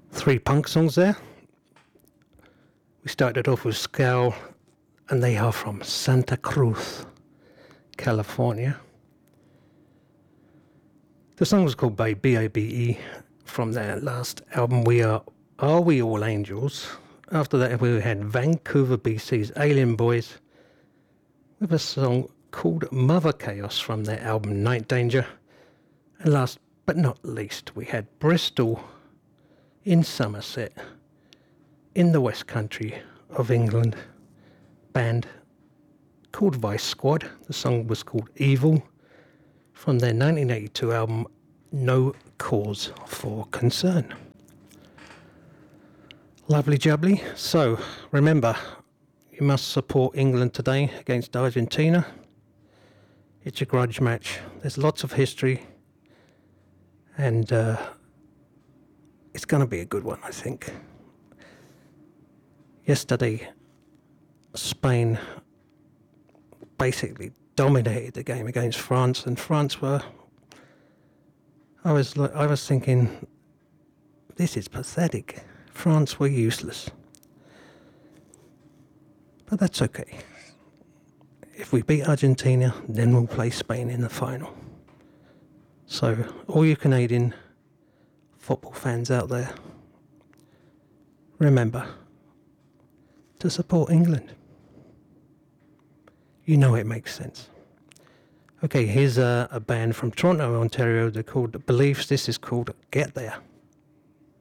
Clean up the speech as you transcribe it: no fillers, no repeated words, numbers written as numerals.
Three punk songs there. We started off with Scowl, and they are from Santa Cruz, California. The song was called Babe, B-A-B-E, from their last album, Are We All Angels? After that, we had Vancouver, BC's Alien Boys, with a song called Mother Chaos from their album Night Danger. And last but not least, we had Bristol in Somerset, in the West Country of England, band called Vice Squad. The song was called Evil, from their 1982 album No Cause for Concern. Lovely jubbly. So remember, you must support England today against Argentina. It's a grudge match. There's lots of history, and it's going to be a good one, I think. Yesterday, Spain basically dominated the game against France, and France were... I was thinking, this is pathetic. France were useless. But that's okay. If we beat Argentina, then we'll play Spain in the final. So, all you Canadian football fans out there, remember to support England. You know it makes sense. Okay, here's a band from Toronto, Ontario. They're called Beliefs. This is called Get There.